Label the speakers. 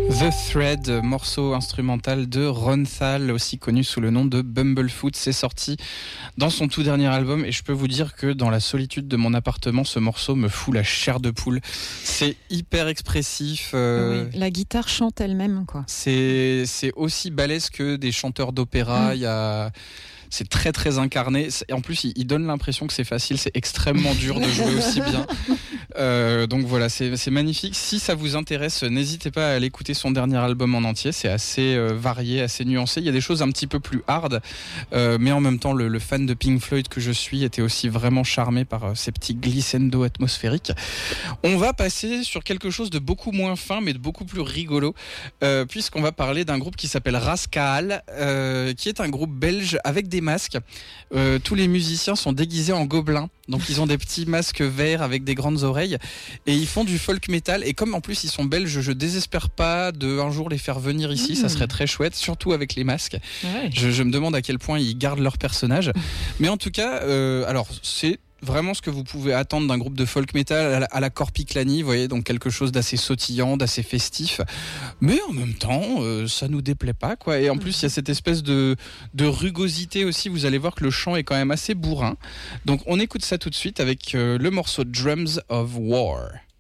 Speaker 1: The Thread, morceau instrumental de Ron Thal, aussi connu sous le nom de Bumblefoot. C'est sorti dans son tout dernier album et je peux vous dire que dans la solitude de mon appartement, ce morceau me fout la chair de poule. C'est hyper expressif.
Speaker 2: Oui, la guitare chante elle-même, quoi.
Speaker 1: C'est aussi balèze que des chanteurs d'opéra. C'est très très incarné. En plus, il donne l'impression que c'est facile. C'est extrêmement dur de jouer aussi bien. Donc voilà, c'est magnifique. Si ça vous intéresse, n'hésitez pas à aller écouter son dernier album en entier. C'est assez varié, assez nuancé. Il y a des choses un petit peu plus hard, mais en même temps, le fan de Pink Floyd que je suis était aussi vraiment charmé par ces petits glissando atmosphériques. On va passer sur quelque chose de beaucoup moins fin, mais de beaucoup plus rigolo, puisqu'on va parler d'un groupe qui s'appelle Rascal, qui est un groupe belge avec des masques. Tous les musiciens sont déguisés en gobelins, donc ils ont des petits masques verts avec des grandes oreilles et ils font du folk metal. Et comme en plus ils sont belges, je désespère pas de un jour les faire venir ici. Ça serait très chouette, surtout avec les masques.
Speaker 2: Ouais.
Speaker 1: Je me demande à quel point ils gardent leur personnage. Mais en tout cas, alors c'est vraiment ce que vous pouvez attendre d'un groupe de folk metal à la Corpiclani, vous voyez, donc quelque chose d'assez sautillant, d'assez festif, mais en même temps ça nous déplaît pas, quoi. Et en plus il y a cette espèce de rugosité aussi. Vous allez voir que le chant est quand même assez bourrin, donc on écoute ça tout de suite avec le morceau Drums of War.